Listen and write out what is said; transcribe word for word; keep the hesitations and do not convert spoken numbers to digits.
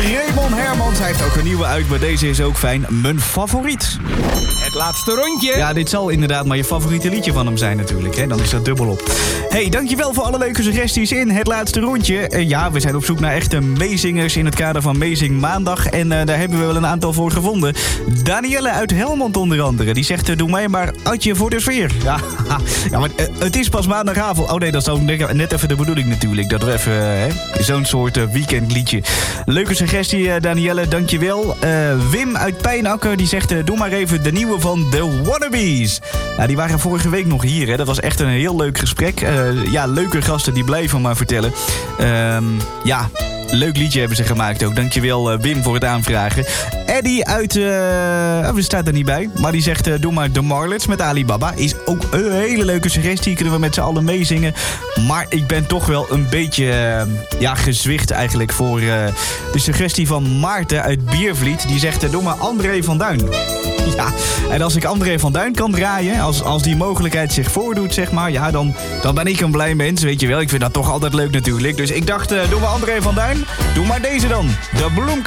Raymond Hermans. Hij heeft ook een nieuwe uit, maar deze is ook fijn. Mijn favoriet. Het laatste rondje. Ja, dit zal inderdaad maar je favoriete liedje van hem zijn natuurlijk. Hè? Dan is dat dubbel op. Hey, dankjewel voor alle leuke suggesties in het laatste rondje. Uh, ja, we zijn op zoek naar echte meezingers in het kader van Meezing Maandag. En uh, daar hebben we wel een aantal voor gevonden. Danielle uit Helmond onder andere. Die zegt, uh, doe mij maar Adje voor de sfeer. Ja, ja maar uh, het is pas maandagavond. Oh nee, dat is ook net even de bedoeling natuurlijk. Dat we even uh, hè, zo'n soort uh, weekendliedje. Leuke suggestie, uh, Danielle, dankjewel. Uh, Wim uit Pijnakker, die zegt, uh, doe maar even de nieuwe van The Wannabes. Nou, die waren vorige week nog hier. Hè. Dat was echt een heel leuk gesprek. Uh, ja, leuke gasten die blijven maar vertellen. Uh, ja, leuk liedje hebben ze gemaakt ook. Dankjewel uh, Wim voor het aanvragen. Eddie uit... Uh, oh, er staat er niet bij. Maar die zegt, uh, doe maar The Marlets met Alibaba. Is ook een hele leuke suggestie. Kunnen we met z'n allen meezingen. Maar ik ben toch wel een beetje uh, ja, gezwicht eigenlijk voor uh, de suggestie van Maarten uit Biervliet. Die zegt, uh, doe maar André van Duin. Ja, en als ik André van Duin kan draaien, als, als die mogelijkheid zich voordoet, zeg maar, ja, dan, dan ben ik een blij mens, weet je wel. Ik vind dat toch altijd leuk natuurlijk. Dus ik dacht, uh, doe maar André van Duin, doe maar deze dan. De Bloem.